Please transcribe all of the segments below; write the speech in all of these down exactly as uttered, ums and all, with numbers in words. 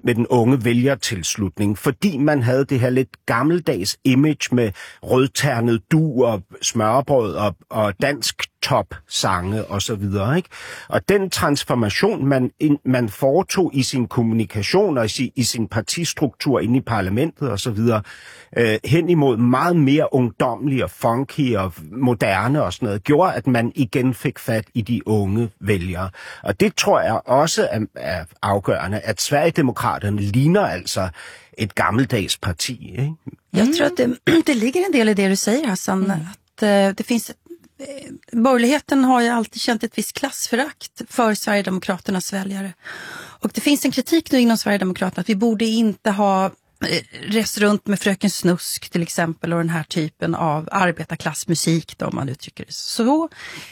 med den unge vælgertilslutning, fordi man havde det her lidt gammeldags image med rødternet du og smørbrød og, og dansk top-sange og så videre, ikke? Og den transformation, man, in, man foretog i sin kommunikation og i, i sin partistruktur inde i parlamentet og så videre, øh, hen imod meget mere ungdomlig og funky og moderne og sådan noget, gjorde, at man igen fik fat i de unge vælgere. Og det tror jeg også er, er afgørende, at Sverigedemokraterne ligner altså ett gammeldags parti. Eh? Mm. Jag tror att det, det ligger en del i det du säger, Hassan, mm. att uh, det finns borgerligheten har ju alltid känt ett visst klassförakt för Sverigedemokraternas väljare. Och det finns en kritik nu inom Sverigedemokraterna att vi borde inte ha rest runt med Fröken Snusk till exempel och den här typen av arbetarklassmusik då, om man uttrycker det så.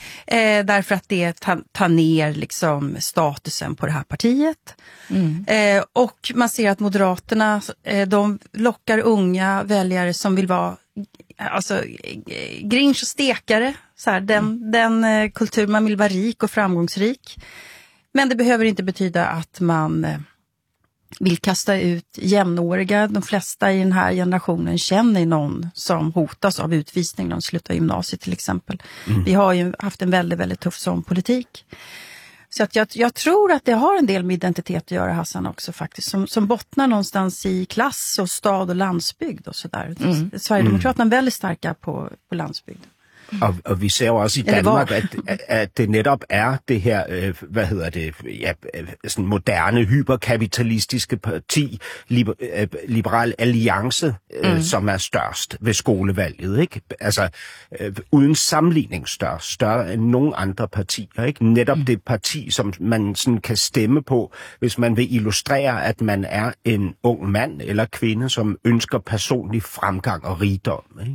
Eh, därför att det tar, tar ner liksom statusen på det här partiet. Mm. Eh, och man ser att Moderaterna eh, de lockar unga väljare som vill vara alltså grinch och stekare. Så här, den, mm. den eh, kultur man vill vara rik och framgångsrik. Men det behöver inte betyda att man eh, vill kasta ut jämnåriga. De flesta i den här generationen känner någon som hotas av utvisning när de slutar gymnasiet till exempel. Mm. Vi har ju haft en väldigt, väldigt tuff sån politik. Så att jag, jag tror att det har en del med identitet att göra, Hassan, också faktiskt. Som, som bottnar någonstans i klass och stad och landsbygd och sådär. Mm. Sverigedemokraterna är väldigt starka på, på landsbygden. Og, og vi ser jo også i Danmark, at, at det netop er det her, øh, hvad hedder det, ja, sådan moderne, hyperkapitalistiske parti, liber, øh, Liberal Alliance, øh, mm. som er størst ved skolevalget, ikke? Altså, øh, uden sammenligning størst, større end nogen andre partier, ikke? Netop mm. det parti, som man sådan kan stemme på, hvis man vil illustrere, at man er en ung mand eller kvinde, som ønsker personlig fremgang og rigdom, ikke?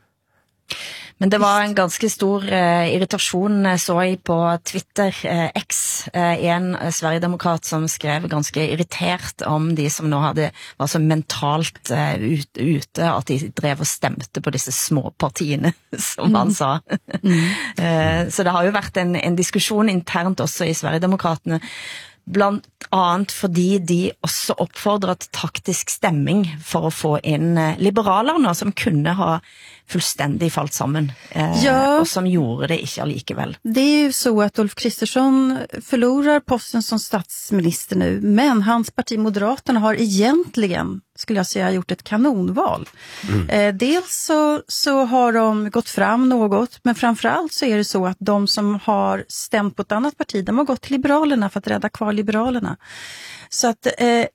Men det var en ganske stor eh, irritasjon så jeg på Twitter, eh, X, eh, en Sverigedemokrat som skrev ganske irritert om de som nå hadde, var så mentalt eh, ut, ute, at de drev og stemte på disse små partiene, som mm. han sa. Mm. eh, så det har jo vært en, en diskusjon internt også i Sverigedemokratene, blant annet fordi de også oppfordrer til taktisk stemming for å få inn eh, liberalerne som kunne ha fullständigt fallit samman eh, ja. och som gjorde det inte allikevel. Det är ju så att Ulf Kristersson förlorar posten som statsminister nu, men hans parti Moderaterna har egentligen, skulle jag säga, gjort ett kanonval. Mm. Eh, dels så, så har de gått fram något, men framförallt så är det så att de som har stämt på ett annat parti, de har gått till Liberalerna för att rädda kvar Liberalerna. Så att eh,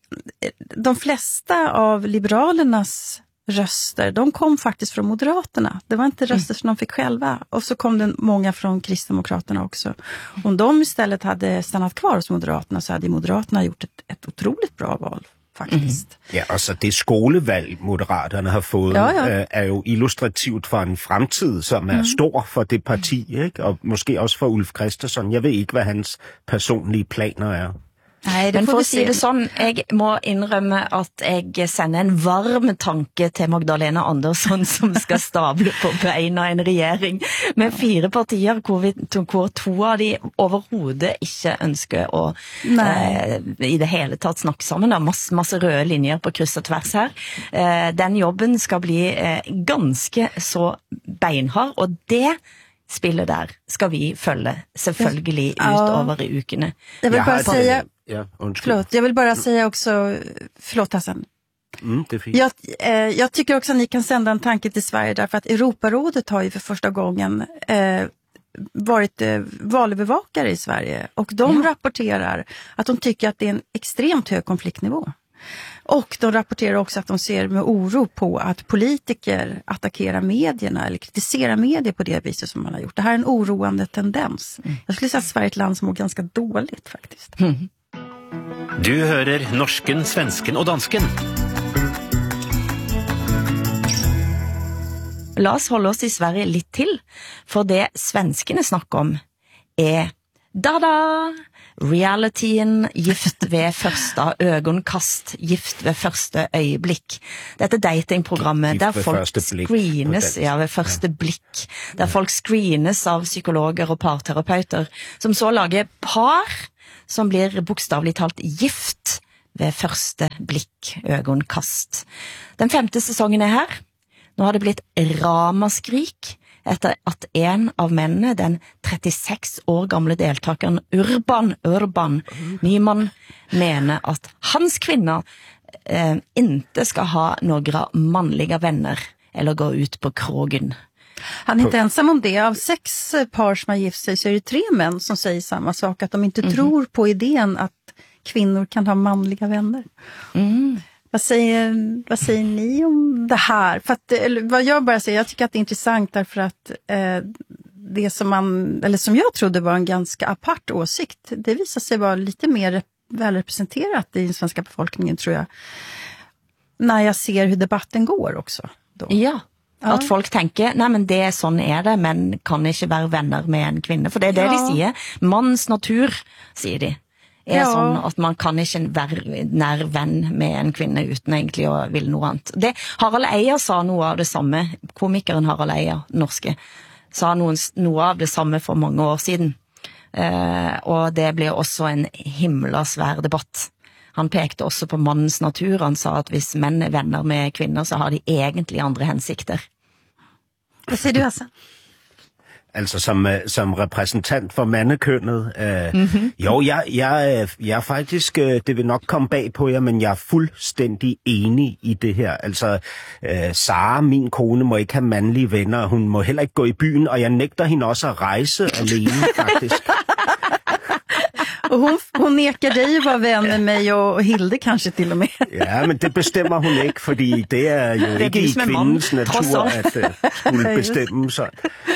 de flesta av Liberalernas röster, de kom faktiskt från Moderaterna. Det var inte röster som de fick själva. Och så kom det många från Kristdemokraterna också. Om de istället hade stannat kvar hos Moderaterna så hade Moderaterna gjort ett, ett otroligt bra val, faktiskt. Mm. Ja, altså det skolevalg, Moderaterna har fået, ja, ja. Øh, er jo illustrativt for en fremtid, som er mm. stor for det parti, ikke? Og måske også for Ulf Kristersson. Jeg ved ikke, hvad hans personlige planer er. Nei, men for å si det sånn, jeg må innrømme at jeg sender en varm tanke til Magdalena Andersson som skal stable på beina en regjering med fire partier hvor, vi, hvor to av de overhodet ikke ønsker å eh, i det hele tatt snakke sammen. Det er masse, masse røde linjer på kryss og tvers her. Eh, den jobben skal bli eh, ganske så beinhard, og det spillet där ska vi följa selvfølgelig utover i ukene. Jag vill bara säga ja, förlåt, jag vill bara säga också förlåt Hassan. Mm, det är fint. Jag, eh, jag tycker också att ni kan sända en tanke till Sverige därför att Europarådet har ju för första gången eh, varit eh, valövervakare i Sverige och de ja. rapporterar att de tycker att det är en extremt hög konfliktnivå. Och de rapporterar också att de ser med oro på att politiker attackerar medierna eller kritiserar medier på det viset som man har gjort. Det här är en oroande tendens. Mm. Jag skulle säga att Sverige är ett land som mår ganska dåligt faktiskt. Mm. Du hører norsken, svensken og dansken. La oss holde oss i Sverige litt til, for det svenskene snakker om er da-da! Realityen gift ved første øgonkast, gift ved første øyeblikk. Dette datingprogrammet gift der folk screenes ja, ved første ja. blikk, der folk screenes av psykologer og parterapeuter, som så lager par som blir bokstavligt talt gift ved første blikk, øgonkast. Den femte sæsonen er her. Nu har det blitt ramaskrik efter at en av mændene, den trettiseks år gamle deltakeren Urban, Urban Nyman, mener at hans kvinder eh, inte ska ha några manliga vänner eller gå ut på krogen. Han är inte ensam om det. Av sex par som har gift sig så är det tre män som säger samma sak. Att de inte mm. tror på idén att kvinnor kan ha manliga vänner. Mm. Vad säger, vad säger ni om det här? För att, eller, vad jag bara säger, jag tycker att det är intressant därför att eh, det som man, eller som jag trodde var en ganska apart åsikt, det visar sig vara lite mer välrepresenterat i den svenska befolkningen, tror jag. När jag ser hur debatten går också. Då. Ja. Ja. At folk tenker, nej, men det sånn er det, men kan ikke være venner med en kvinne. For det er det ja. de sier. Mans natur, sier de. Er ja. sånn at man kan ikke være nær venn med en kvinne uten egentlig å ville noe annet. Det, Harald Eia sa noe av det samme. Komikeren Harald Eia, norske, sa noen, noe av det samme for mange år siden. Uh, og det ble også en himla svær debatt. Han pekte også på mannens natur. Han sa at hvis menn er venner med kvinder, så har de egentlig andre hensigter. Hvad siger du, Hassan? Altså som, som repræsentant for mandekønnet. Øh, mm-hmm. Jo, jeg, jeg, jeg er faktisk, det vil nok komme bag på jer, men jeg er fuldstændig enig i det her. Altså, øh, Sara, min kone, må ikke have mandlige venner. Hun må heller ikke gå i byen, og jeg nægter hende også at rejse alene, faktisk. Och hon, hon nekar dig att vara vän med mig och Hilde kanske till och med. Ja, men det bestemmer hun ikke, fordi det er jo det er ikke i kvindens natur at uh, skulle bestemme sig.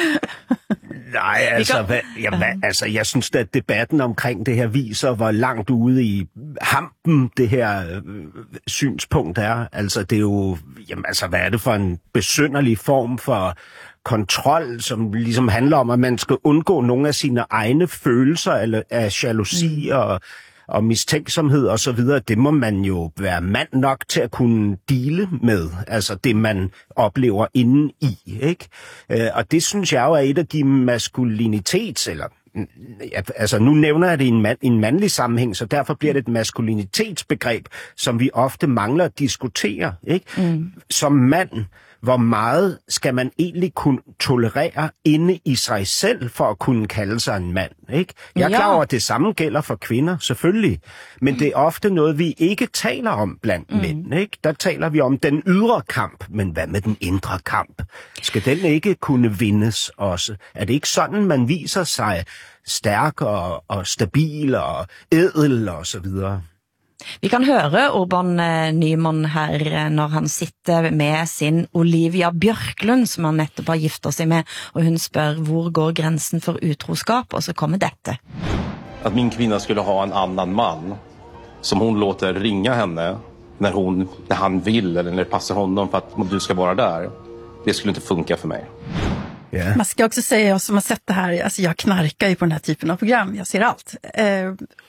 Nej, altså, hvad, ja, hvad, altså, jeg synes, at debatten omkring det her viser, hvor langt ude i hampen det her øh, synspunkt er. Altså, det er jo, jamen, altså, hvad er det for en besynderlig form for kontrol, som ligesom handler om, at man skal undgå nogle af sine egne følelser eller af jalousi mm. og, og mistænksomhed og så videre. Det må man jo være mand nok til at kunne deale med, altså det man oplever inden i, ikke? Øh, og det synes jeg jo er et af de maskulinitets, eller altså nu nævner jeg det i en, mand, i en mandlig sammenhæng, så derfor bliver det et maskulinitetsbegreb, som vi ofte mangler at diskutere, ikke? Mm. Som mand, hvor meget skal man egentlig kunne tolerere inde i sig selv for at kunne kalde sig en mand, ikke? Jeg er klar over, at det samme gælder for kvinder, selvfølgelig. Men det er ofte noget, vi ikke taler om blandt mm. mænd, ikke? Der taler vi om den ydre kamp, men hvad med den indre kamp? Skal den ikke kunne vindes også? Er det ikke sådan, man viser sig stærk og, og stabil og ædel og så videre? Vi kan høre Urban Nyman her når han sitter med sin Olivia Bjørklund, som han netop har giftet sig med, og hun spørger, hvor går grænsen for utroskap, og så kommer dette. Att min kvinna skulle ha en annan man som hon låter ringa henne när, hon, när han vill eller när det passar honom för att du ska vara där, det skulle inte funka för mig. Yeah. Man ska också säga, jag som har sett det här, alltså jag knarkar ju på den här typen av program, jag ser allt. Eh,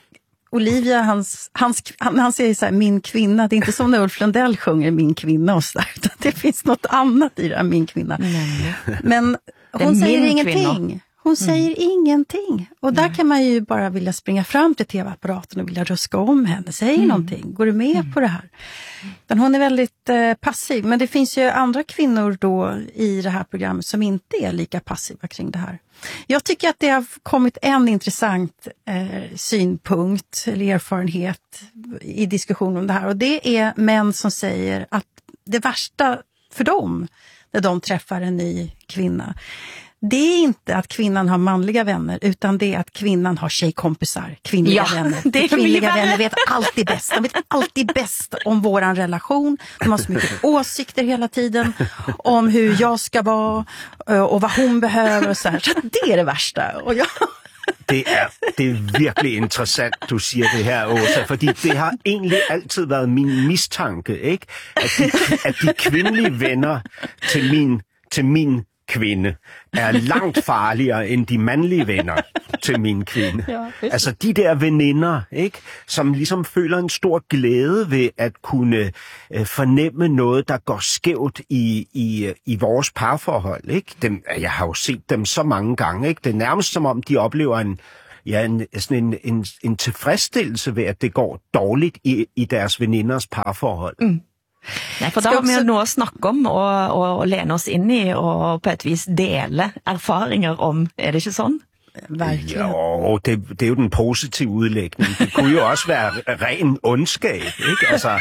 Olivia, hans, hans, han, han säger så här, min kvinna, det är inte som när Ulf Lundell sjunger min kvinna och så där, utan det finns något annat i det här, min kvinna. Mm. Men hon säger ingenting. Kvinna. Hon säger mm. ingenting. Och där kan man ju bara vilja springa fram till tv-apparaten och vilja ruska om henne. Säg mm. någonting. Går du med mm. på det här? Men hon är väldigt eh, passiv. Men det finns ju andra kvinnor då i det här programmet som inte är lika passiva kring det här. Jag tycker att det har kommit en intressant eh, synpunkt eller erfarenhet i diskussion om det här. Och det är män som säger att det värsta för dem när de träffar en ny kvinna, det är inte att kvinnan har manliga vänner, utan det är att kvinnan har tjejkompisar, kvinnliga ja, vänner. Det är kvinnliga vänner vet alltid bäst. De vet alltid bäst om våran relation. De har så mycket åsikter hela tiden om hur jag ska vara och vad hon behöver och så här. Så det är det värsta. Och jag... Det er, det er virkelig interessant, du siger det her, Åsa, fordi det har egentlig altid været min mistanke, ikke? At de, at de kvindelige venner til min, til min kvinde er langt farligere end de mandlige venner til min kvinde. Ja, altså de der veninder, ikke, som ligesom føler en stor glæde ved at kunne øh, fornemme noget, der går skævt i, i, i vores parforhold. Ikke? Dem, jeg har jo set dem så mange gange. Ikke? Det er nærmest som om, de oplever en ja, en, sådan en, en, en tilfredsstillelse ved, at det går dårligt i, i deres veninders parforhold. Mm. Nej, for da har vi jo noe å snakke om, og, og, og lene oss inn i, og på et vis dele erfaringer om, er det ikke sådan? Verkligen. Jo, det, det er jo den positive udlægning. Det kunne jo også være ren ondskab, ikke? Altså...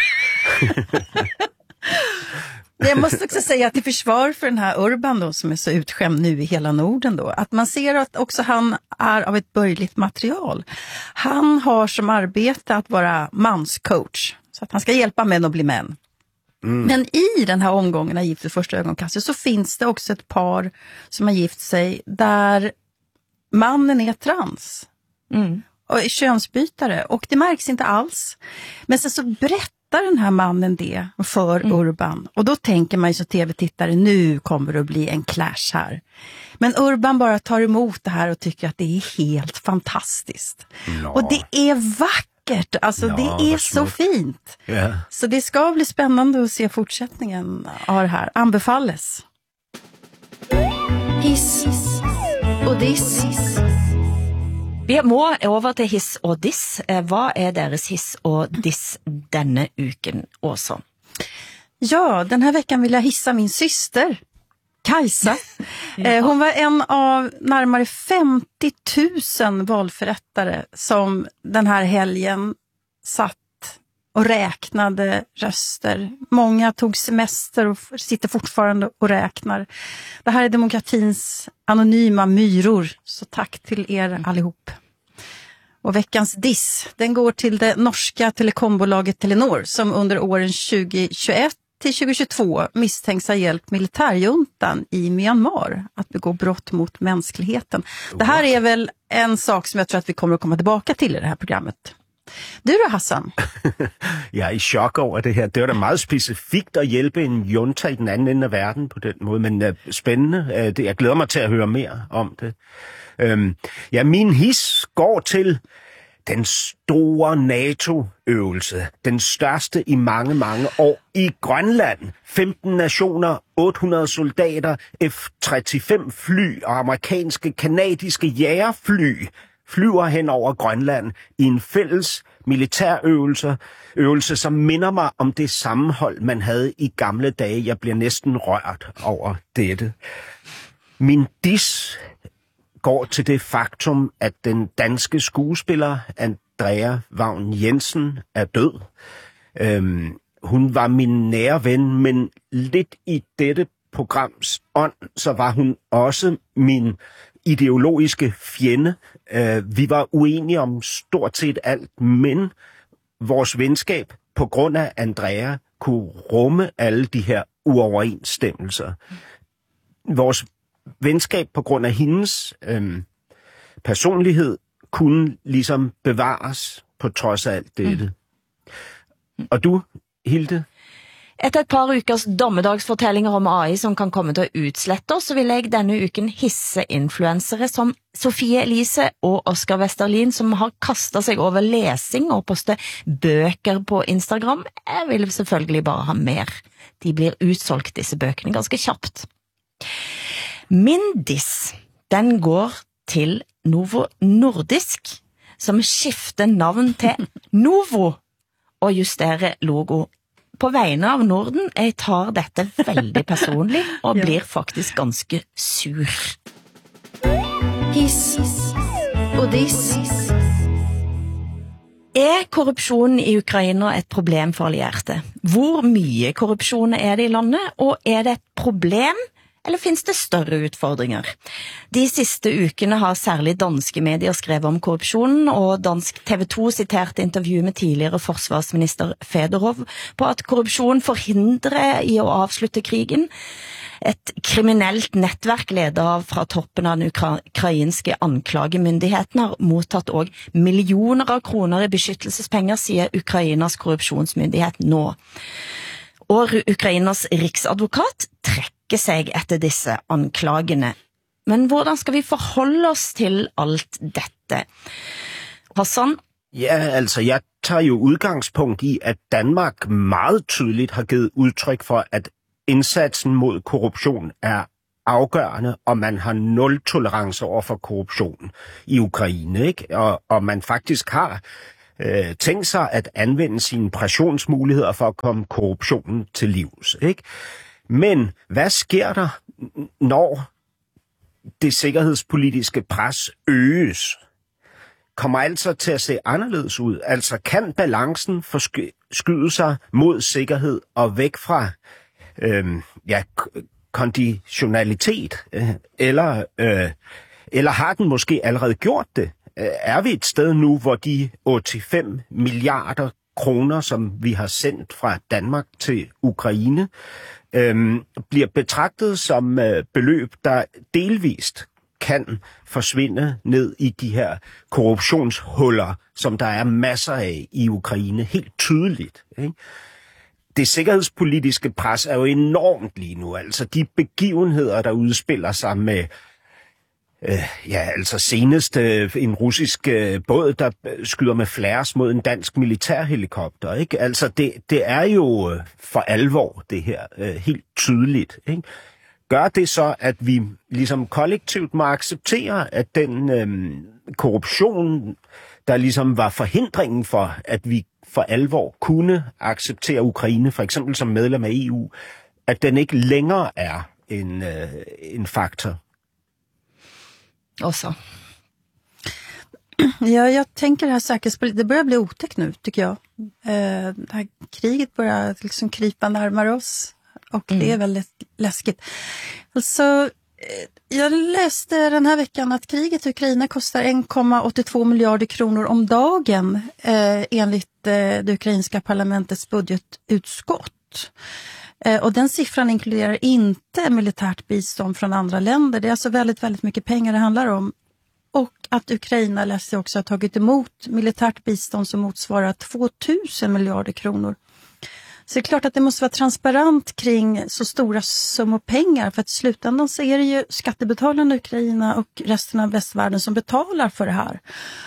Jag måste också säga att till försvar för den här Urban då, som är så utskämd nu i hela Norden då, att man ser att också han är av ett borgerligt material. Han har som arbete att vara manscoach, så att han ska hjälpa män att bli män. Mm. Men i den här omgången av Gift vid första ögonkastet så finns det också ett par som har gift sig där mannen är trans mm. och är könsbytare, och det märks inte alls. Men sen så berättar den här mannen det för mm. Urban, och då tänker man ju som tv-tittare, nu kommer det att bli en clash här. Men Urban bara tar emot det här och tycker att det är helt fantastiskt. No. Och det är vackert, alltså no, det är så fint. Yeah. Så det ska bli spännande att se fortsättningen av det här. Anbefalles. Hiss og diss. Vi må over til hiss og diss. Hvad er deres hiss og diss denne uken også? Ja, den här veckan vill jag hissa min syster, Kajsa. ja. Hon var en av närmare femtio tusen valförrättare som den här helgen satt och räknade röster. Många tog semester och sitter fortfarande och räknar. Det här är demokratins anonyma myror, så tack till er allihop. Och veckans diss, den går till det norska telekombolaget Telenor, som under åren tjugo tjugoett till tjugo tjugotvå misstänks ha hjälpt militärjuntan i Myanmar att begå brott mot mänskligheten. Det här är väl en sak som jag tror att vi kommer att komma tillbaka till i det här programmet. Du då, Hassan? Jeg er i chok over det her. Det var da meget specifikt at hjælpe en junta i den anden ende af verden på den måde, men uh, spændende. Uh, det, jeg glæder mig til at høre mere om det. Um, ja, min his går til den store NATO-øvelse. Den største i mange, mange år i Grønland. femten nationer, otte hundrede soldater, F treogtredive fly og amerikanske, kanadiske jagerfly flyver hen over Grønland i en fælles militærøvelse, øvelse, som minder mig om det sammenhold, man havde i gamle dage. Jeg bliver næsten rørt over dette. Min diss går til det faktum, at den danske skuespiller Andrea Vagn Jensen er død. Øhm, hun var min nære ven, men lidt i dette programs ånd, så var hun også min ideologiske fjende. Uh, vi var uenige om stort set alt, men vores venskab på grund af Andrea kunne rumme alle de her uoverensstemmelser. Vores venskab på grund af hendes øh, personlighed kunne ligesom bevares på trods af alt dette. Mm. Og du, Hilde? Etter et par ukers dommedagsfortællinger om A I som kan komme til at utslette oss, så vil jeg denne uken hisse influensere som Sofie Elise og Oscar Westerlin, som har kastet seg over lesing og poste bøker på Instagram. Jeg vil selvfølgelig bare ha mer. De blir utsolgt, disse bøkene, ganske kjapt. Min diss, den går til Novo Nordisk, som skifter navn til Novo og justerer logo. På vegne av Norden, jeg tar dette veldig personlig og blir faktisk ganske sur. Hiss og diss. Er korrupsjonen i Ukraina et problem for allierte? Hvor mye korrupsjon er det i landet, og er det et problem, eller finnes det større utfordringer? De siste ukene har særlig danske medier skrevet om korrupsjonen, og dansk T V to siterte intervju med tidligere forsvarsminister Fedorov på at korrupsjon forhindrer i å avslutte krigen. Et kriminelt nettverk ledet fra toppen av den ukrainske anklagemyndigheten har mottatt også millioner av kroner i beskyttelsespenger, sier Ukrainas korrupsjonsmyndighet nå. Og Ukrainas riksadvokat trekker seg etter disse anklagene. Men hvordan skal vi forholde oss til alt dette? Hassan? Ja, altså, jeg tager jo udgangspunkt i, at Danmark meget tydeligt har givet udtryk for, at indsatsen mod korruption er afgørende, og man har nul tolerance over for korruption i Ukraine, ikke? Og, og man faktisk har øh, tænkt sig at anvende sine pressionsmuligheder for at komme korruptionen til livs, ikke? Men hvad sker der, når det sikkerhedspolitiske pres øges? Kommer altså til at se anderledes ud? Altså kan balancen forskyde sig mod sikkerhed og væk fra øh, ja, konditionalitet? Eller, øh, eller har den måske allerede gjort det? Er vi et sted nu, hvor de otteoghalvfems milliarder kroner, som vi har sendt fra Danmark til Ukraine, øh, bliver betragtet som øh, beløb, der delvist kan forsvinde ned i de her korruptionshuller, som der er masser af i Ukraine, helt tydeligt, ikke? Det sikkerhedspolitiske pres er jo enormt lige nu. Altså de begivenheder, der udspiller sig med, øh, ja, altså senest øh, en russisk øh, båd, der skyder med flares mod en dansk militærhelikopter, ikke? Altså det, det er jo øh, for alvor det her, øh, helt tydeligt, ikke? Gør det så, at vi ligesom kollektivt må acceptere, at den øhm, korruption, der ligesom var forhindringen for, at vi for alvor kunne acceptere Ukraine, for eksempel som medlem af E U, at den ikke længere er en, øh, en faktor? Och så. Ja, jag tänker det här säkerhetspolitiken, det börjar bli otäckt nu, tycker jag. Eh, det här kriget börjar liksom krypa närmare oss. Och mm. det är väldigt läskigt. Alltså, jag läste den här veckan att kriget i Ukraina kostar en komma åttiotvå miljarder kronor om dagen eh, enligt eh, det ukrainska parlamentets budgetutskott. Eh, och den siffran inkluderar inte militärt bistånd från andra länder. Det är alltså väldigt, väldigt mycket pengar det handlar om. Och att Ukraina läste också har tagit emot militärt bistånd som motsvarar tvåtusen miljarder kronor. Så det är klart att det måste vara transparent kring så stora summor pengar, för att i slutändan så är det ju skattebetalarna i Ukraina och resten av västvärlden som betalar för det här.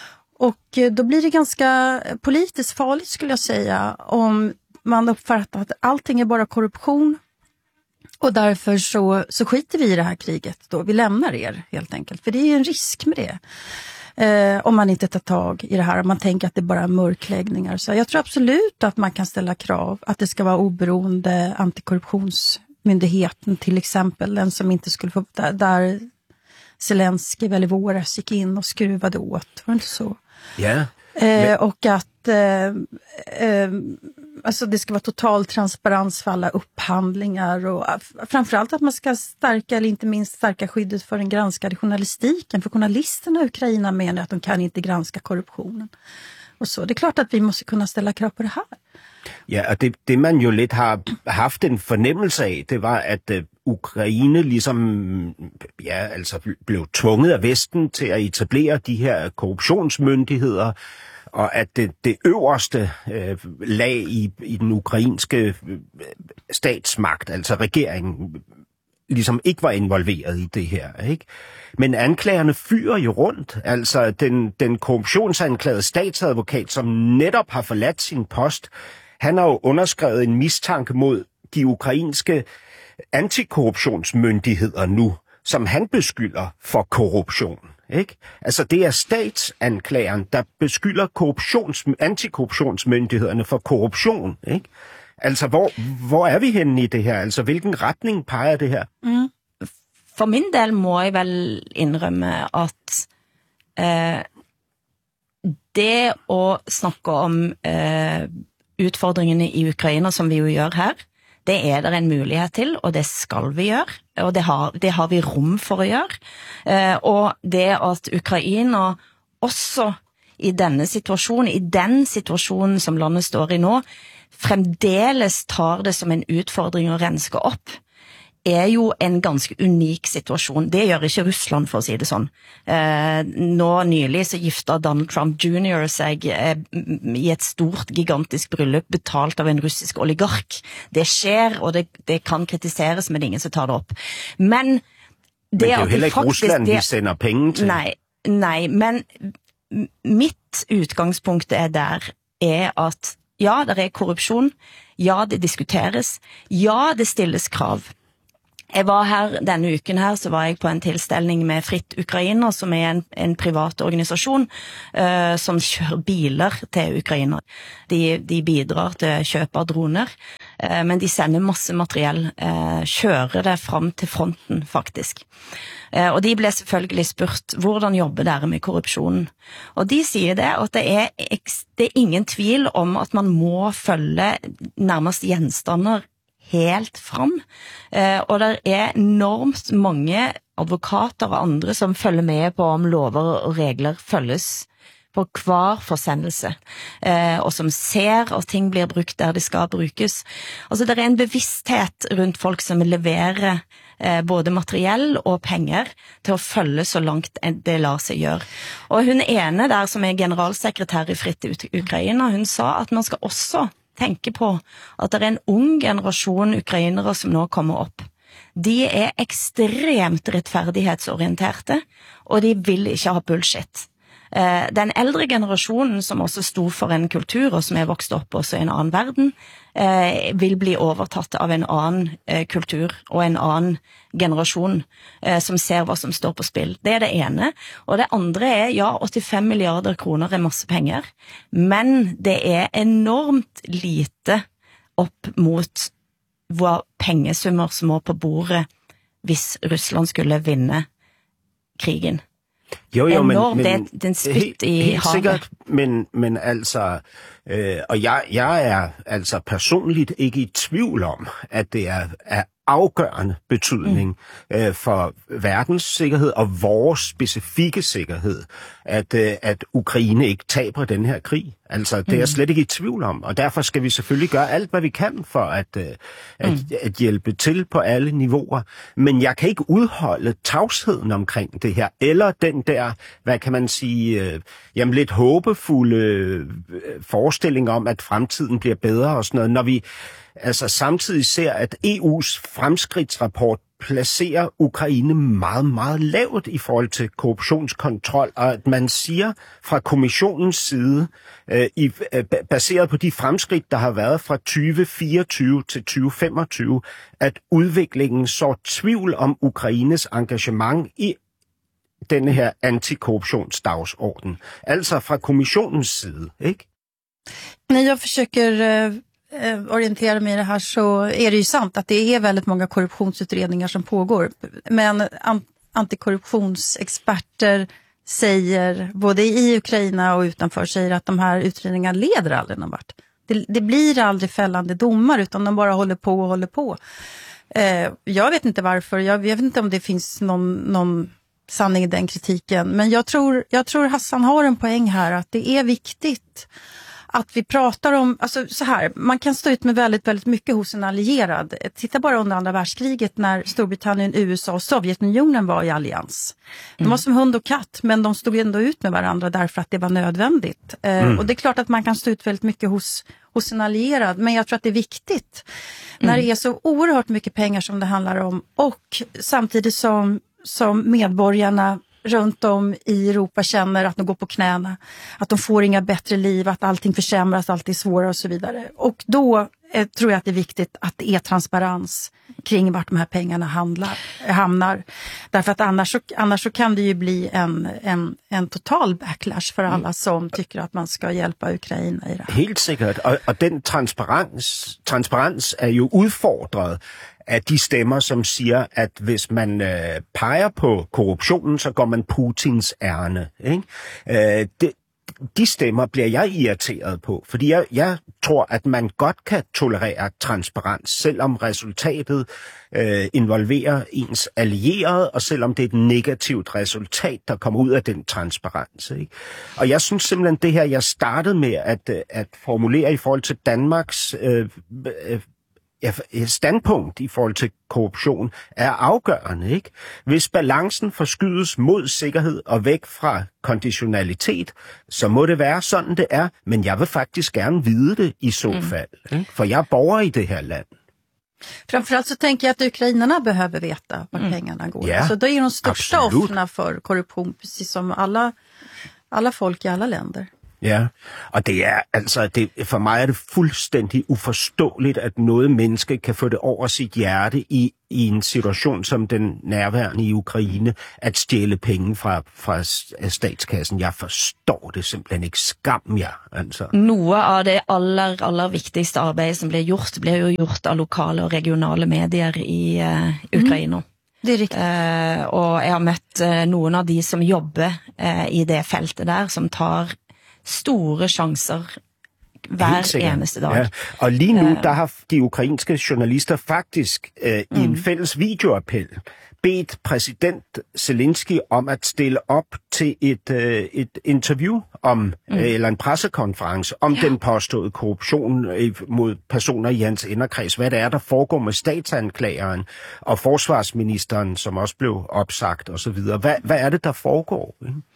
Och då blir det ganska politiskt farligt, skulle jag säga, om man uppfattar att allting är bara korruption och därför så, så skiter vi i det här kriget då. Vi lämnar er helt enkelt, för det är ju en risk med det. Eh, om man inte tar tag i det här, om man tänker att det bara är mörkläggningar. Så jag tror absolut att man kan ställa krav att det ska vara oberoende antikorruptionsmyndigheten till exempel, den som inte skulle få, där, där Zelensky väl i våras gick in och skruvade åt, var det inte så? Ja. Eh, och att eh, eh, alltså det ska vara total transparens för alla upphandlingar och framförallt att man ska stärka, eller inte minst stärka skyddet för den granskade journalistiken, för journalisterna i Ukraina menar att de kan inte granska korruptionen. Och så det är klart att vi måste kunna ställa krav på det här. Ja, og det, det man jo lidt har haft en fornemmelse af, det var, at uh, Ukraine ligesom ja, altså blev tvunget af Vesten til at etablere de her korruptionsmyndigheder, og at det, det øverste øh, lag i, i den ukrainske øh, statsmagt, altså regeringen, ligesom ikke var involveret i det her, ikke? Men anklagerne fyrer jo rundt. Altså den, den korruptionsanklagede statsadvokat, som netop har forladt sin post, han har jo underskrevet en mistanke mod de ukrainske antikorruptionsmyndigheder nu, som han beskylder for korruption. Ikke? Altså det er statsanklageren, der beskylder korruptions, antikorruptionsmyndighederne for korruption. Ikke? Altså hvor, hvor er vi henne i det her? Altså hvilken retning peger det her? Mm. For min del må jeg vel indrømme at eh, det å snakke om eh, utfordringene i Ukraina, som vi jo gjør her, det er der en mulighet til, og det skal vi gjøre, og det har, det har vi rom for å gjøre. Eh, og det at Ukraina også i denne situasjonen, i den situasjonen som landet står i nå, fremdeles tar det som en utfordring å renske opp, er jo en ganske unik situasjon. Det gjør ikke Russland, for å si det sånn. Eh, nå nylig så gifta Donald Trump junior seg eh, i et stort, gigantisk bryllup betalt av en russisk oligark. Det skjer, og det, det kan kritiseres, men ingen som tar det opp. Men det, men det er jo heller ikke faktisk, Russland, det, vi sender penge til. Nei, nei, men mitt utgangspunkt er der, er at ja, der er korrupsjon, ja, det diskuteres, ja, det stilles krav. Jeg var her denne uken her, så var jeg på en tilstelning med Fritt Ukraina, som er en, en privat organisation uh, som kjører biler til Ukraina. De, de bidrar til kjøp av droner, uh, men de sender masse materiell, uh, kjører det frem til fronten faktisk. Uh, og de ble selvfølgelig spurt, hvordan jobber dere med korrupsjonen? Og de sier det, at det er, det er ingen tvil om at man må følge nærmest gjenstander helt fram, eh, og det er enormt mange advokater og andre som følger med på om lover og regler følges på hver forsendelse, eh, og som ser at ting blir brukt der de skal brukes. Altså, det er en bevissthet rundt folk som leverer eh, både materiell og penger til å følge så langt det lar seg gjøre. Og hun ene der, som er generalsekretær i Fritt Ukraina, hun sa at man skal også tenke på at det er en ung generation ukrainere som nå kommer opp. De er ekstremt rettferdighetsorienterte, og de vil ikke ha bullshit. Den eldre generasjonen, som også stod for en kultur, og som er vokst opp også i en annen verden, vil bli overtatt av en annen kultur og en annen generasjon som ser hva som står på spill. Det er det ene. Og det andre er, ja, åttifem milliarder kroner er masse penger, men det er enormt lite opp mot hva pengesummer som må på bordet hvis Russland skulle vinne krigen. Jo, jo, men, enormt, men det er den spytt helt, i helt havet. sikkert, men, men altså, øh, og jeg, jeg er altså personligt ikke i tvivl om, at det er, er afgørende betydning mm. øh, for verdens sikkerhed og vores specifikke sikkerhed, at, øh, at Ukraine ikke taber den her krig. Altså, det er jeg slet ikke i tvivl om, og derfor skal vi selvfølgelig gøre alt, hvad vi kan for at, øh, at, mm. at hjælpe til på alle niveauer. Men jeg kan ikke udholde tavsheden omkring det her, eller den der, hvad kan man sige, øh, jamen lidt håbefulde øh, forestilling om, at fremtiden bliver bedre og sådan noget, når vi altså samtidig ser, at E U's fremskridtsrapport placerer Ukraine meget, meget lavt i forhold til korruptionskontrol, og at man siger fra kommissionens side, øh, i, øh, baseret på de fremskridt, der har været fra tyve fireogtyve til tyve femogtyve, at udviklingen så tvivl om Ukraines engagement i denne her antikorruptionsdagsorden. Altså fra kommissionens side, ikke? När jag försöker eh, orientera mig i det här så är det ju sant att det är väldigt många korruptionsutredningar som pågår. Men an- antikorruptionsexperter säger, både i Ukraina och utanför, säger att de här utredningarna leder aldrig någon vart. Det, det blir aldrig fällande domar, utan de bara håller på och håller på. Eh, jag vet inte varför, jag vet inte om det finns någon... någon sanning i den kritiken. Men jag tror, jag tror Hassan har en poäng här, att det är viktigt att vi pratar om, alltså så här, man kan stå ut med väldigt, väldigt mycket hos en allierad. Titta bara under andra världskriget när Storbritannien, U S A och Sovjetunionen var i allians. De var som hund och katt, men de stod ändå ut med varandra därför att det var nödvändigt. Mm. Eh, och det är klart att man kan stå ut väldigt mycket hos, hos en allierad, men jag tror att det är viktigt mm. när det är så oerhört mycket pengar som det handlar om, och samtidigt som som medborgarna runt om i Europa känner att de går på knäna, att de får inga bättre liv, att allting försämras, allt är svårare och så vidare. Och då eh, tror jag att det är viktigt att det är transparens kring vart de här pengarna handlar, hamnar. Därför att annars så, annars så kan det ju bli en, en, en total backlash för alla som tycker att man ska hjälpa Ukraina i det. Helt sikkert, og, og den transparens, transparens er jo udfordret af de stemmer, som siger, at hvis man øh, peger på korruptionen, så går man Putins ærne. Ikke? Øh, det, de stemmer bliver jeg irriteret på, fordi jeg, jeg tror, at man godt kan tolerere transparens, selvom resultatet øh, involverer ens allierede, og selvom det er et negativt resultat, der kommer ud af den transparens. Ikke? Og jeg synes simpelthen, det her, jeg startede med at, at formulere i forhold til Danmarks øh, øh, Ja, standpunkt i forhold til korruption er afgørende, ikke? Hvis balancen forskydes mod sikkerhed og væk fra konditionalitet, så må det være sådan, det er. Men jeg vil faktisk gerne vide det i så fald, mm. for jeg er borger i det her land. Framförallt så tänker jag att ukrainarna behöver veta vart mm. pengarna går. Ja, så det är ju de största absolut. offren för korruption, precis som alla, alla folk i alla länder. Ja, og det er altså, det, for mig er det fuldstændig uforståeligt, at noget menneske kan få det over sit hjerte i, i en situation som den nærværende i Ukraine, at stjæle penge fra, fra statskassen. Jeg forstår det simpelthen ikke. Skam jer, altså. Noe av det aller, aller viktigste arbeidet som blir gjort, blir jo gjort av lokale og regionale medier i uh, Ukraina. Mm. Det er riktigt. Uh, og jeg har møtt uh, noen av de som jobber uh, i det feltet der, som tar store chancer hver eneste dag. Ja. Og lige nu, der har de ukrainske journalister faktisk øh, mm. i en fælles videoappel bedt præsident Zelensky om at stille op til et, øh, et interview om, mm. øh, eller en pressekonference om ja. den påståede korruption øh, mod personer i hans inderkreds. Hvad det er, der foregår med statsanklageren og forsvarsministeren, som også blev opsagt osv. Hvad, hvad er det, der foregår?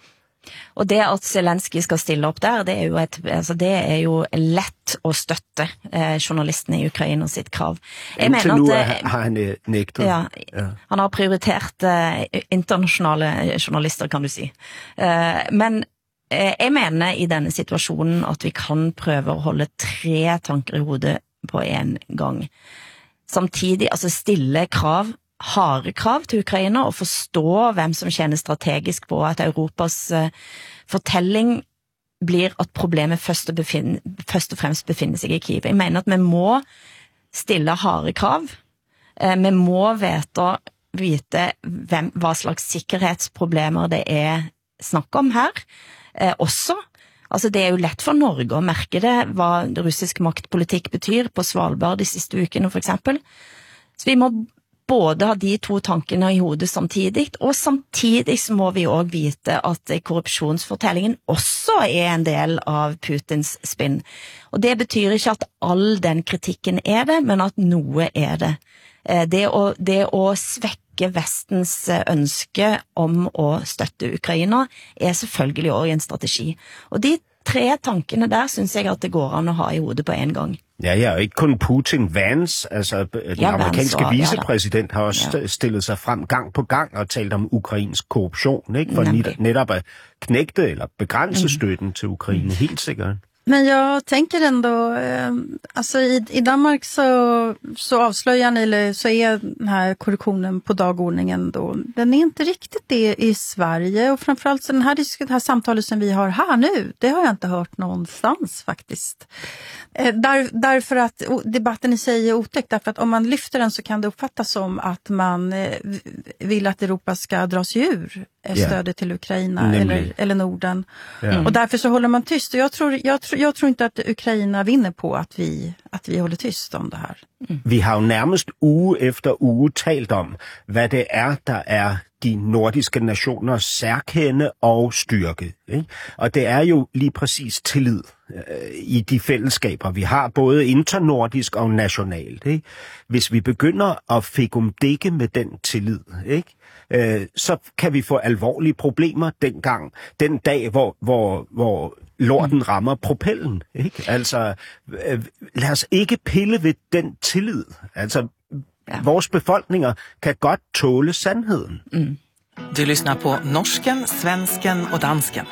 Og det at Zelensky skal stille opp der, det er jo, et, altså det er jo lett å støtte eh, journalistene i Ukraina sitt krav. Jeg Indtil mener nu at, har han nægtet. Ja, ja. Han har prioritert eh, internasjonale journalister, kan du si. Eh, men eh, jeg mener i denne situasjonen at vi kan prøve å holde tre tanker i hodet på en gang. Samtidig, altså stille krav, harde krav til Ukraina og forstå hvem som tjener strategisk på at Europas uh, fortelling blir at problemet først og, befinner, først og fremst befinner seg i Kiev. Jeg mener at vi må stille harde krav. Uh, vi må vite, vite hvem, hva slags sikkerhetsproblemer det er snakk om her. Uh, også, altså det er jo lett for Norge å merke det, hva russisk maktpolitikk betyr på Svalbard de siste ukene for eksempel. Så vi må både ha de to tankene i hodet samtidig, og samtidig så må vi også vite at korrupsjonsfortellingen også er en del av Putins spinn. Og det betyr ikke at all den kritikken er det, men at noe er det. Det å, det å svekke Vestens ønske om å støtte Ukraina er selvfølgelig også en strategi. Og de tre tankene der synes jeg at det går an å ha i hodet på en gang. Ja, ja, og ikke kun Putin. Vance, altså den ja, amerikanske Vance, vicepræsident, ja, har også ja. stillet sig frem gang på gang og talt om ukrainsk korruption, ikke? For net, netop at knægte eller begrænse støtten mm. til Ukraine, helt sikkert. Men jag tänker ändå, eh, alltså i, i Danmark så, så avslöjar ni, eller så är den här korruptionen på dagordningen då, den är inte riktigt det i Sverige, och framförallt så den här, det här samtalet som vi har här nu, det har jag inte hört någonstans faktiskt. Eh, där, därför att debatten i sig är otäck, därför att om man lyfter den så kan det uppfattas som att man eh, vill att Europa ska dras ur yeah. stödet till Ukraina eller, eller Norden. Yeah. Och därför så håller man tyst, och jag tror, jag tror Jag tror inte att Ukraina vinner på att vi, att vi håller tyst om det här. Mm. Vi har jo nærmest uge efter uge talt om, hvad det er, der er de nordiske nationers særkende og styrke. Ikke? Og det er jo lige præcis tillid øh, i de fællesskaber, vi har, både internordisk og nationalt. Ikke? Hvis vi begynder at fikumdikke med den tillid, ikke? Øh, så kan vi få alvorlige problemer dengang, den dag, hvor, hvor, hvor lorten rammer propellen. Ikke? Altså, øh, lad os ikke pille ved den tillid. Altså, ja. Vores befolkninger kan godt tåle sandheden. Mm. Du lyssnar på norsken, svensken och dansken.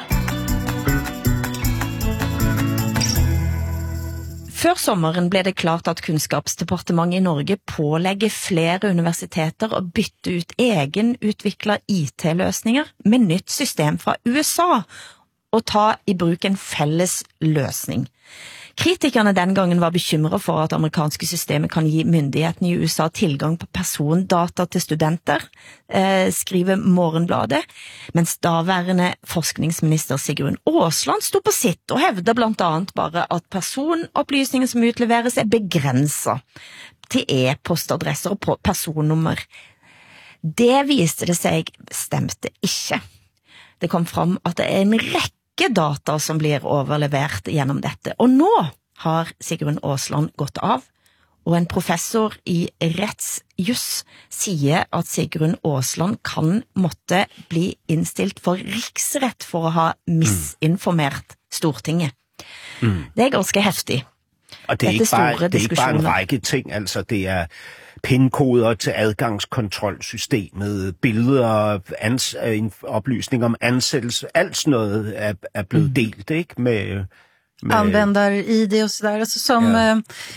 Før sommeren ble det klart at Kunnskapsdepartementet i Norge pålegger flere universiteter å bytte ut egenutviklet I T-løsninger med nytt system fra U S A og ta i bruk en felles løsning. Kritikerne den gangen var bekymret for at amerikanske systemer kan gi myndighetene i U S A tilgang på persondata til studenter, eh, skriver Morgenbladet, mens daværende forskningsminister Sigrun Aasland stod på sitt og hevder blant annet bare at personopplysninger som utleveres er begrenset til e-postadresser og personnummer. Det viste det seg stemte ikke. Det kom fram at det er en rekke data som blir overlevert gjennom dette. Og nå har Sigrun Aasland gått av, og en professor i rettsjuss sier at Sigrun Aasland kan måtte bli innstilt for riksrett for å ha misinformert Stortinget. Mm. Det er ganske heftig. Og det er, ikke bare, det er ikke bare en række ting, altså det er pinkoder til adgangskontrolsystemet, billeder, ans, oplysninger om ansættelse, alt sådan noget er, er blevet mm. delt, ikke? Med, med användar-I D och sådär. Alltså som, ja.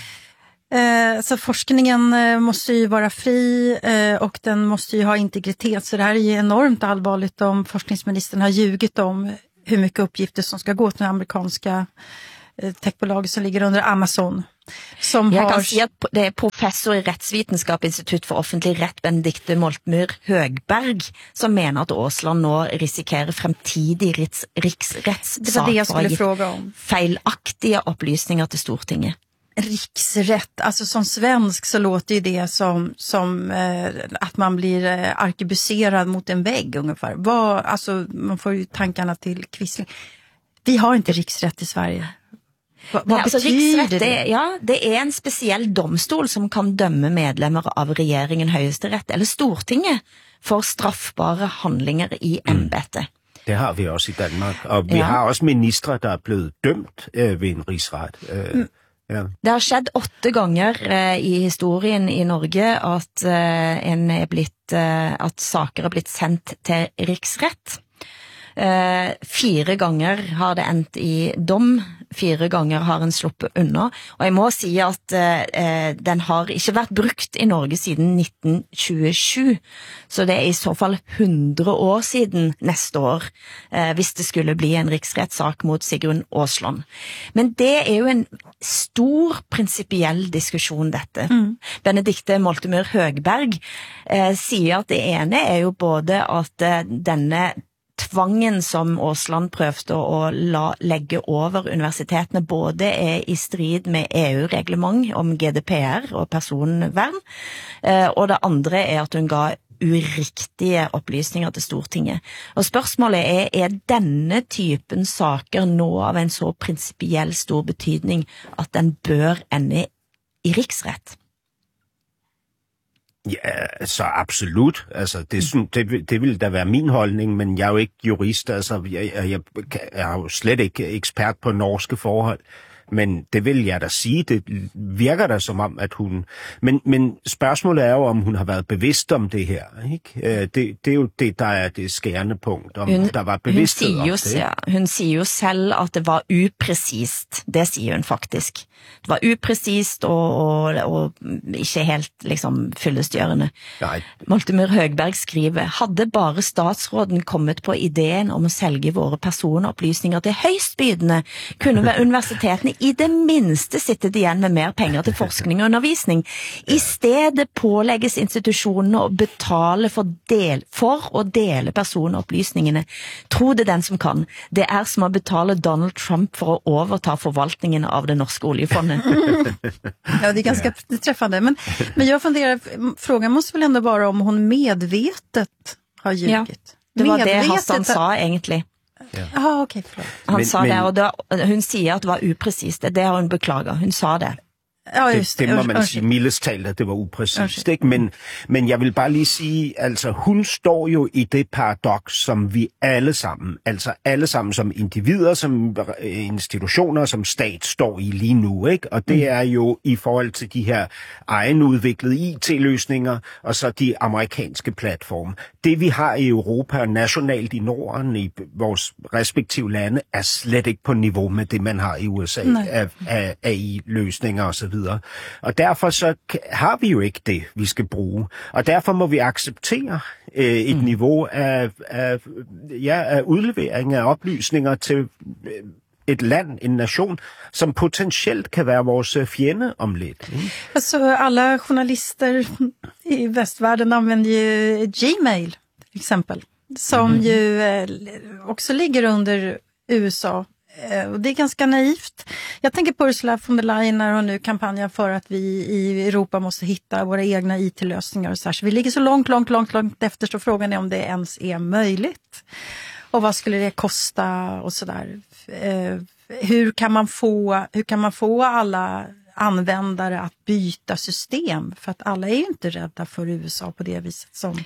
eh, så forskningen eh, måste ju vara fri eh, och den måste ju ha integritet. Så det här är ju enormt allvarligt om forskningsministern har ljugit om hur mycket uppgifter som ska gå till den amerikanska eh, techbolaget som ligger under Amazon. Som Jeg har... kan si at det er professor i rettsvitenskap, Institutt for offentlig rett, Benedikte Moltmyr Høgberg, som mener at Aasland nå risikerer fremtidig riks, riksrettssak det var det jeg skulle fråga om. Feilaktige opplysninger til Stortinget. Riksrätt, alltså som svensk så låter ju det som, som eh, att man blir eh, arkebuserad mot en vägg ungefär. Vad, alltså, man får ju tankarna till Quisling. Vi har inte riksrätt i Sverige. Hva, hva altså, betyder det? det? Ja, det er en speciell domstol som kan dømme medlemmer av regjeringen, Høyesterett eller Stortinget for straffbare handlinger i embedet. Det har vi også i Danmark, og vi ja. har også ministre, der er blevet dømt øh, ved en rigsret. Øh, mm. ja. Det har skjedd åtte ganger eh, i historien i Norge at, eh, en er blitt, eh, at saker er blitt sendt til riksrett. Eh, fire ganger har det endt i dom, fire ganger har en sluppet unna, og jeg må si at eh, den har ikke vært brukt i Norge siden nitten tjuesju, så det er i så fall hundre år siden neste år, eh, hvis det skulle bli en riksrettssak mot Sigrun Aasland. Men det er jo en stor prinsipiell diskusjon dette. Mm. Benedikte Moltmyr Høgberg eh, sier at det ene er jo både at eh, denne tvangen som Aasland prøvde å la, legge over universitetene både er i strid med E U-reglement om G D P R og personvern, eh, og det andre er at hun ga uriktige opplysninger til Stortinget. Og spørsmålet er, er denne typen saker nå av en så prinsipiell stor betydning at den bør ende i riksrett? Ja, så absolut. Altså, det, det, det vil da være min holdning, men jeg er jo ikke jurist. Altså, jeg, jeg, jeg er jo slet ikke ekspert på norske forhold. Men det vil jeg da sige, det virker da som om, at hun... Men, men spørgsmålet er jo, om hun har været bevidst om det her, ikke? Det, det er jo det, der er det skærende punkt, om hun, der var bevidsthed om jo, det. Ja, hun sier jo selv at det var upræcist, det sier hun faktisk. Det var upræcist og, og, og ikke helt liksom fyllestgjørende. Moltmyr Høgberg skriver, hadde bare statsråden kommet på ideen om å selge våre personopplysninger til høystbydende, kunne universitetene i det minste sittet igjen med mer penger til forskning og undervisning. I stedet pålegges institusjonene å betale for, del, for å dele personopplysningene. Tro det den som kan. Det er som å betale Donald Trump for å overta forvaltningen av det norske oljefondet. Ja, det är ganska träffande. Men, men jag funderar, frågan måste väl ändå vara om hon medvetet har ljugit. Ja, det var medvetet det Hassan sa egentlig. Ja, ah, okej, förlåt. Han men, sa men, det, og det, hun sier at det var upræcist. Det har hun beklaget. Hun sa det. Ja, just det, det. det må man Urs- sige mildest talt, at det var upræcist, ikke? Men, men jeg vil bare lige sige, altså hun står jo i det paradoks, som vi alle sammen, altså alle sammen som individer, som institutioner, som stat står i lige nu, ikke? Og det er jo i forhold til de her egenudviklede I T-løsninger, og så de amerikanske platforme. Det vi har i Europa og nationalt i Norden, i vores respektive lande, er slet ikke på niveau med det, man har i U S A af, af A I-løsninger og så videre. Og derfor så har vi jo ikke det, vi skal bruge. Og derfor må vi acceptere øh, et mm. niveau af, af, ja, af udlevering af oplysninger til øh, et land, en nation, som potentielt kan være vores fjende om lidt. Mm. Alltså, alla journalister i västvärlden använder ju Gmail till exempel, som mm. ju eh, också ligger under U S A. Och det är ganska naivt. Jag tänker på Ursula von der Leyen när hon nu kampanjar för att vi i Europa måste hitta våra egna I T-lösningar och så här. Så vi ligger så långt, långt, långt, långt efter, så frågan är om det ens är möjligt. Och vad skulle det kosta och sådär. Eh, hur kan man få, hur kan man få alla användare att byta system? För att alla är ju inte rädda för U S A på det viset som,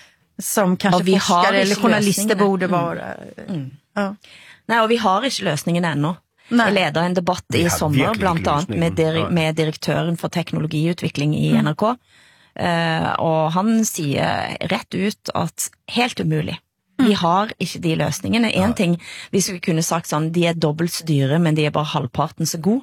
som kanske vi forskare eller journalister borde mm. vara. Mm. Ja. Nei, og vi har ikke løsningen ennå. Jeg leder en debatt i sommer, blant annet med, dir med direktøren for teknologiutvikling i N R K, uh, og han sier rett ut at helt umulig. Vi har ikke de løsningene. En ting, vi skulle kunne sagt sånn, de er dobbelt så dyre, men de er bare halvparten så god.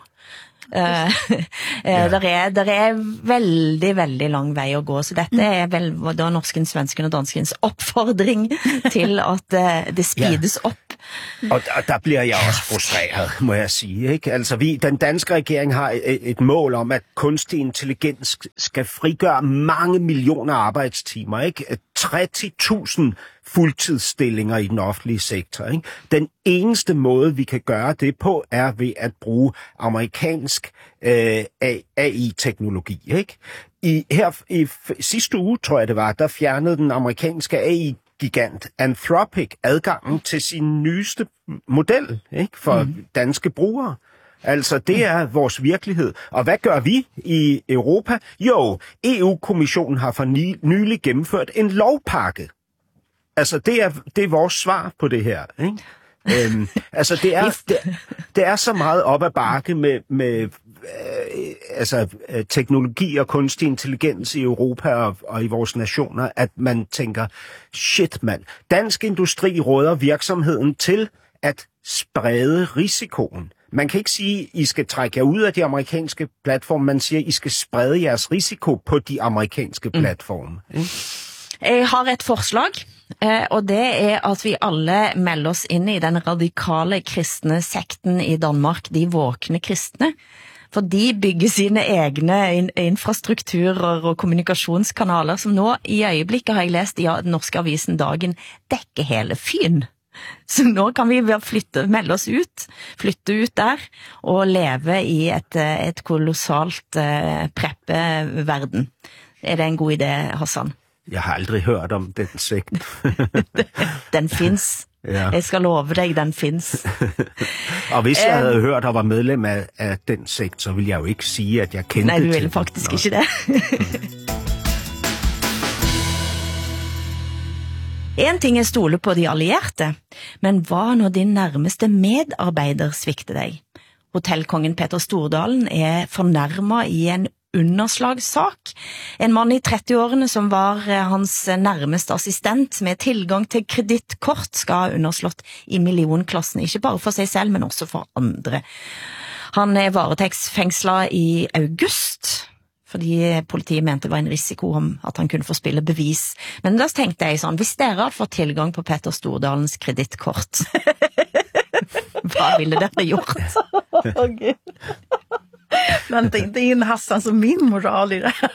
Uh, uh, der, er, der er veldig, veldig lang vei å gå, så dette er vel da norsken, svensken og danskens oppfordring til at uh, det speedes opp. Og der, der bliver jeg også frustreret, må jeg sige, ikke? Altså, vi, den danske regering har et, et mål om, at kunstig intelligens skal frigøre mange millioner arbejdstimer, ikke? tretti tusind fuldtidsstillinger i den offentlige sektor, ikke? Den eneste måde, vi kan gøre det på, er ved at bruge amerikansk øh, A I-teknologi, ikke? I, her i sidste uge, tror jeg det var, der fjernede den amerikanske A I gigant Anthropic adgangen til sin nyeste model, ikke, for mm. danske brugere. Altså, det er vores virkelighed. Og hvad gør vi i Europa? Jo, E U-kommissionen har for nylig gennemført en lovpakke. Altså, det er, det er vores svar på det her, ikke? øhm, altså, det er, det, det er så meget op ad bakke med, med øh, altså, teknologi og kunstig intelligens i Europa og, og i vores nationer, at man tænker, shit mand, dansk industri råder virksomheden til at sprede risikoen. Man kan ikke sige, I skal trække jer ud af de amerikanske platforme, man siger, I skal sprede jeres risiko på de amerikanske platforme. Mm. Jeg har et forslag, og det er at vi alle melder oss inn i den radikale kristne sekten i Danmark, de våkne kristne, for de bygger sine egne in infrastrukturer og kommunikationskanaler, som nå i øjeblikket har jeg lest i den norske avisen Dagen, dekker hele Fyn. Så nå kan vi flytte, melde oss ut, flytte ut der, og leve i et, et kolossalt uh, preppe-verden. Er det en god idé, Hassan? Jeg har aldrig hørt om den sekt. Den findes. Ja. Jeg skal love dig, den findes. Og hvis jeg havde hørt og var medlem af, af den sekt, så ville jeg jo ikke sige, at jeg kendte til den. Nej, du ville faktisk ikke det. En ting er stole på de allierte, men hva når din nærmeste medarbeider svikter deg? Hotellkongen Petter Stordalen er fornærmet i en underslagssak. En mann i tretti-årene som var hans nærmeste assistent med tilgang til kreditkort skal ha underslått i millionklassen, ikke bare for seg selv, men også for andre. Han er varetektsfengslet i august, fordi politiet mente det var en risiko om at han kunne få spille bevis. Men da tenkte jeg sånn, hvis dere hadde fått tilgang på Petter Stordalens kreditkort, hva ville dere gjort? Åh, Gud. Men det, det är en Hassan som min moral i det här.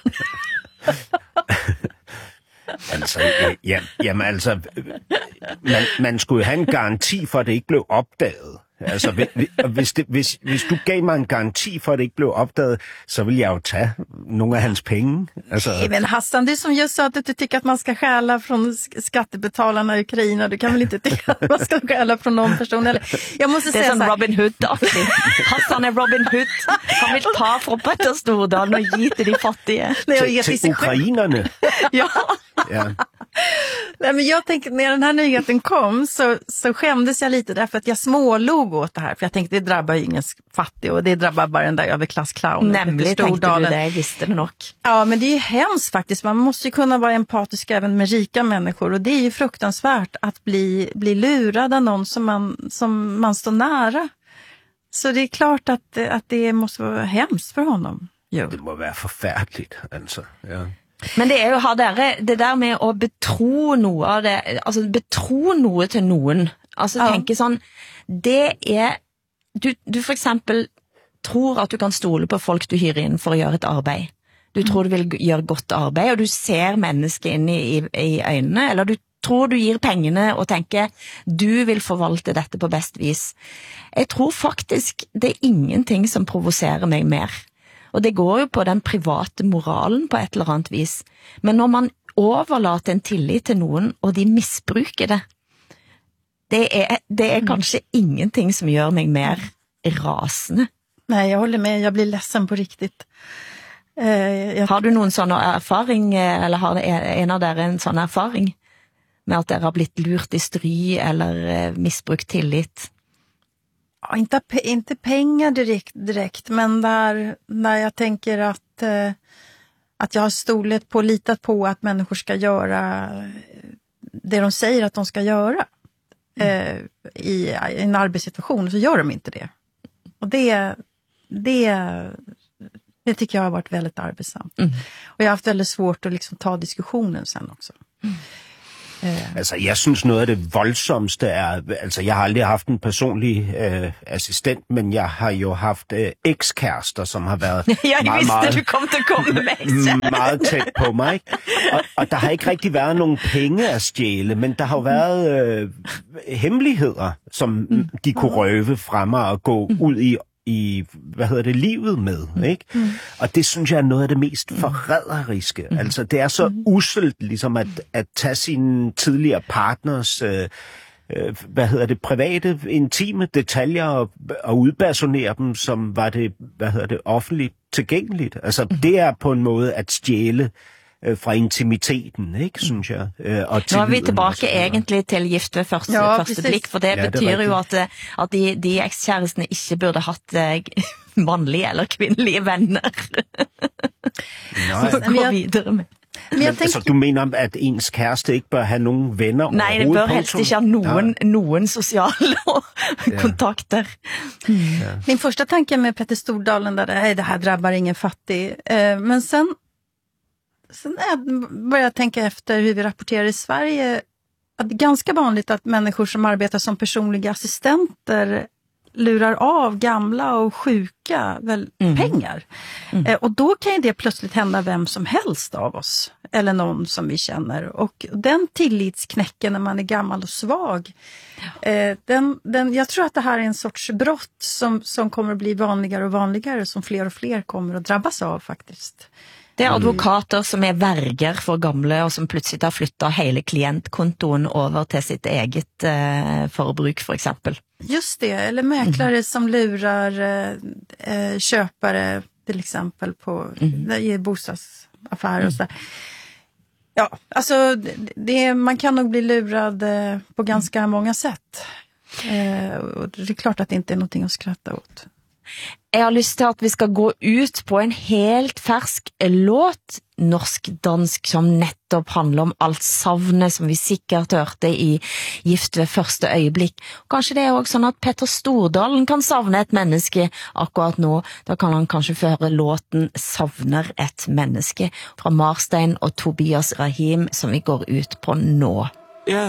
altså, ja, jamen altså, man, man skulle have en garanti for, at det ikke blev opdaget. Altså, hvis, det, hvis, hvis du gav mig en garanti for, at det ikke blev opdaget, så ville jeg jo tage nogle af hans penge. Altså... Men Hassan, det är som just så att du tycker att man ska stjäla från skattebetalarna i Ukraina. Du kan väl inte tycka att man ska stjäla från någon person? Eller... Jag måste det är säga som Robin Hood. Hassan är Robin Hood. Han vill ta från Petter Stordalen och ge till de fattiga. Nej, till, till ukrainerne. Ja. Ja. Nej, men jag tänker, när den här nyheten kom så, så skämdes jag lite därför att jag smålog åt det här. För jag tänkte, det drabbar ju ingen fattig och det drabbar bara den där överklassclownen. Nämligen tänkte du det, visste det nog. Ja, men det är ju hemskt faktiskt. Man måste ju kunna vara empatisk även med rika människor. Och det är ju fruktansvärt att bli, bli lurad av någon som man, som man står nära. Så det är klart att, att det måste vara hemskt för honom. Jo. Det må være forfærdeligt, altså. Ja. Men det er jo har dere, det der med å betro noe av det, altså betro noe til noen, altså ja. Tenke sånn, det er, du, du for eksempel tror at du kan stole på folk du hyrer inn for å gjøre et arbeid. Du tror du vil gjøre godt arbeid, og du ser mennesket inn i, i, i øynene, eller du tror du gir pengene og tenker, du vil forvalte dette på best vis. Jeg tror faktisk det er ingenting som provoserer meg mer. Og det går jo på den private moralen på et eller annet vis. Men når man overlater en tillit til noen, og de misbruker det, det er, det er kanskje ingenting som gjør meg mer rasende. Nej, jag håller med. Jag blir ledsen på riktigt. Uh, jag... Har du noen sånn erfaring, eller har en av dere en sånn erfaring med at dere har blitt lurt i stry eller misbrukt tillit? Ja, inte, inte pengar direkt, direkt men där, där jag tänker att, eh, att jag har stolet på, litat på att människor ska göra det de säger att de ska göra eh, i, i en arbetssituation, så gör de inte det. Och det, det, det tycker jag har varit väldigt arbetsamt. Mm. Och jag har haft väldigt svårt att liksom ta diskussionen sen också. Mm. Uh. Altså, jeg synes noget af det voldsomste er, altså jeg har aldrig haft en personlig øh, assistent, men jeg har jo haft øh, ekskærester, som har været jeg meget, vidste, meget, du kom til at komme med meget tæt på mig, ikke? Og, og der har ikke rigtig været nogen penge at stjæle, men der har jo været øh, hemmeligheder, som mm. de kunne røve fra mig og gå mm. ud i i, hvad hedder det, livet med, ikke? Mm. Og det synes jeg er noget af det mest forræderiske. Mm. Altså, det er så mm. usselt, ligesom at, at tage sine tidligere partners, øh, øh, hvad hedder det, private, intime detaljer og, og udpersonere dem, som var det, hvad hedder det, offentligt tilgængeligt. Altså, mm. det er på en måde at stjæle fra intimiteten, ikke, synes jeg. Og nå er vi tilbake egentlig til gift ved første, ja, første blikk, for det ja, betyr det jo at, at de, de ekskjærestene ikke burde hatt mannlige eller kvinnelige venner. Så gå videre med. Men jeg tænker... altså, du mener, at ens kæreste ikke bør have nogen venner overhovedet? Nej, det bør helst ikke have nogen, ja. nogen sociale kontakter. Ja. Mm. Min första tanke med Petter Stordalen där, nej, det här drabbar ingen fattig. Men sen Sen börjar jag tänka efter hur vi rapporterar i Sverige att det är ganska vanligt att människor som arbetar som personliga assistenter lurar av gamla och sjuka väl, mm. pengar. Mm. Eh, och då kan ju det plötsligt hända vem som helst av oss. Eller någon som vi känner. Och den tillitsknäcken när man är gammal och svag. Eh, den, den, jag tror att det här är en sorts brott som, som kommer att bli vanligare och vanligare. Som fler och fler kommer att drabbas av faktiskt. Det er advokater som er verger for gamle, og som plutselig har flyttet hele klientkontoen over til sitt eget eh, forbruk, for eksempel. Just det, eller mäklare mm. som lurar eh, köpare, till exempel, på mm. i bostadsaffärer mm. och så. Ja, alltså det, man kan nog bli lurad eh, på ganska mm. många sätt. Eh, och det är klart att det inte är någonting att skratta åt. Jeg har lyst til at vi skal gå ut på en helt fersk låt, norsk-dansk, som nettopp handler om alt savnet som vi sikkert hørte i Gift ved første øyeblikk. Kanskje det er også sånn at Petter Stordalen kan savne et menneske akkurat nå. Da kan han kanskje føre låten Savner et menneske fra Marstein og Tobias Rahim, som vi går ut på nå.